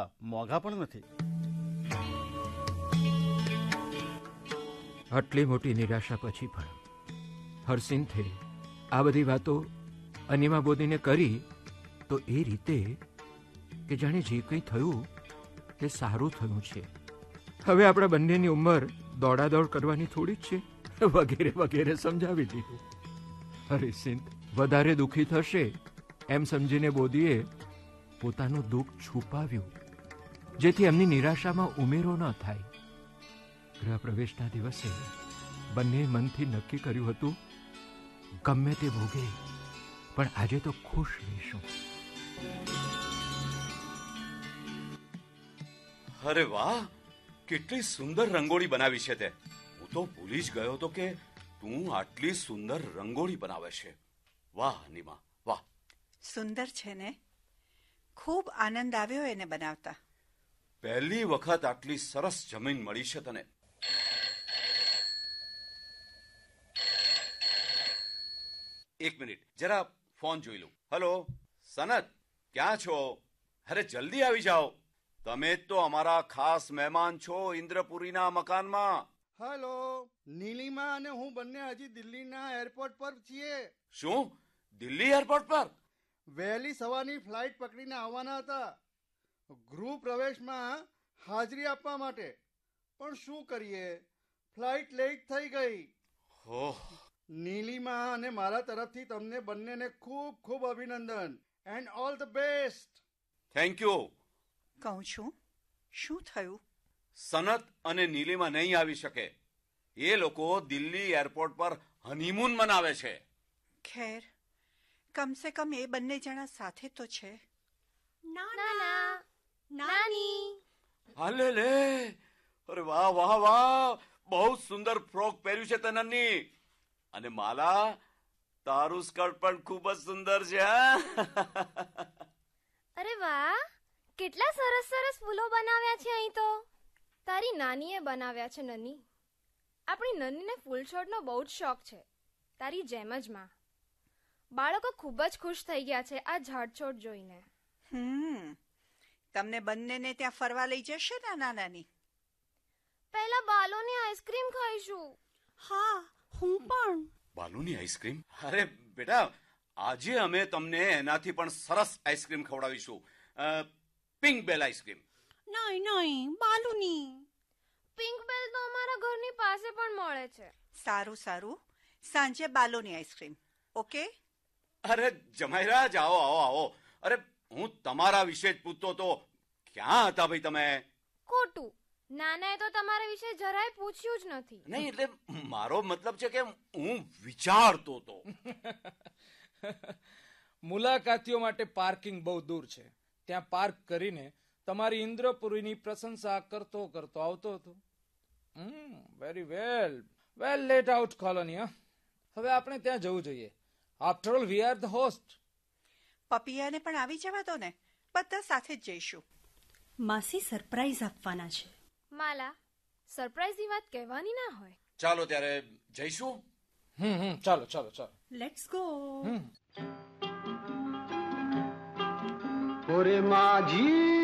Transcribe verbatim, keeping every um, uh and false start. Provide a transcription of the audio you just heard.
મોંઘા પણ નથી. આટલી મોટી નિરાશા પછી પણ હરસિંથે આ બધી વાતો અનિમા બોધીને કરી તો એ રીતે કે જાણે જે કંઈ થયું તે સારું થયું છે. હવે આપણા બંનેની ઉંમર દોડાદોડ કરવાની થોડી જ છે, વગેરે વગેરે સમજાવી દીધું. હરસિંથ વધારે દુઃખી થશે એમ સમજીને બોધીએ પોતાનું દુઃખ છુપાવ્યું, જેથી એમની નિરાશામાં ઉમેરો ન થાય. ગૃહ પ્રવેશના દિવસે બંને મનથી નક્કી કર્યું હતું, ગમે તે ભોગે પણ આજે તો ખુશ રહીશું. અરે વાહ, કેટલી સુંદર રંગોળી બનાવી છે તે. હું તો ભૂલી જ ગયો હતો કે તું આટલી સુંદર રંગોળી બનાવે છે. વાહ અનિમા, વાહ. સુંદર છે ને? ખૂબ આનંદ આવ્યો એને બનાવતા. પહેલી વખત આટલી સરસ જમીન મળી છે તને. એક મિનિટ, જરા ફોન જોઈ લઉં. હેલો સનત, ક્યાં છો? અરે જલ્દી આવી જાઓ, તમે જ તો અમારા ખાસ મહેમાન છો ઇન્દ્રપુરીના મકાનમાં. હેલો, નીલિમા અને હું બંને હજી દિલ્હીના એરપોર્ટ પર છીએ. શું? દિલ્હી એરપોર્ટ પર? વહેલી સવારની ફ્લાઇટ પકડીને આવવાના હતા ગૃહ પ્રવેશમાં હાજરી આપવા માટે, પણ શું કરીએ, ફ્લાઇટ લેટ થઈ ગઈ. ઓહ. નીલિમા અને મારા તરફથી તમને બંનેને ખૂબ ખૂબ અભિનંદન and all the best. Thank you. કહું છું, શું થયું? સનત અને નીલિમા નહીં આવી શકે. એ લોકો દિલ્હી એરપોર્ટ પર હનીમૂન મનાવે છે. ખેર, કમસે કમ એ બંને જણા સાથે તો છે. નાના, નાની. હાલે લે, અરે વાહ વાહ વાહ, બહુ સુંદર ફ્રોક પહેર્યું છે તનની. અને માલા, તારું સ્કર્ટ પણ ખૂબ જ સુંદર છે. અરે વાહ, કેટલા સરસ સરસ ફૂલો બનાવ્યા છે અહીં તો. તારી નાનીએ બનાવ્યા છે નની. આપણી નનીને ફૂલ છોડનો બહુ જ શોખ છે, તારી જેમ જ માં. બાળકો ખૂબ જ ખુશ થઈ ગયા છે આ ઝાડ છોડ જોઈને. હમ તમને બંનેને ત્યાં ફરવા લઈ જશે નાના નાની? પહેલા બાલોની આઈસ્ક્રીમ ખાઈશું. હા, હું પણ. બાલુની આઈસ્ક્રીમ? અરે બેટા, આજે અમે તમને એનાથી પણ સરસ આઈસ્ક્રીમ ખવડાવીશું. પિંક બેલ આઈસ્ક્રીમ. નહીં નહીં, બાલુની. પિંક બેલ તો અમારા ઘરની પાસે પણ મળે છે. સારું સારું, સાંજે બાલોની આઈસ્ક્રીમ. ઓકે? અરે જમાઈરા, આવો આવો આવો. અરે હું તમારા વિશે જ પૂછતો તો. ક્યાં હતા ભાઈ તમે? ખોટું, નાનાએ તો તમારા વિશે જરાય પૂછ્યું જ નથી. નહીં, એટલે મારો મતલબ છે કે હું વિચારતો હતો. મુલાકાતીઓ માટે પાર્કિંગ બહુ દૂર છે, ત્યાં પાર્ક કરીને તમારી ઇન્દ્રપુરીની પ્રશંસા કરતો કરતો આવતો હતો. વેરી વેલ, વેલ લેટ આઉટ કોલોની. હવે આપણે ત્યાં જવું જોઈએ. After all we are the host. પપિયાને પણ આવી જવા દો ને, બધા સાથે જ જઈશું. માસી સરપ્રાઈઝ આપવાના છે. માલા, સરપ્રાઈઝની વાત કહેવાની ના હોય. ચાલો ત્યારે જઈશું. હમ હમ ચાલો ચાલો ચાલો, લેટ્સ ગો. ઓરે માજી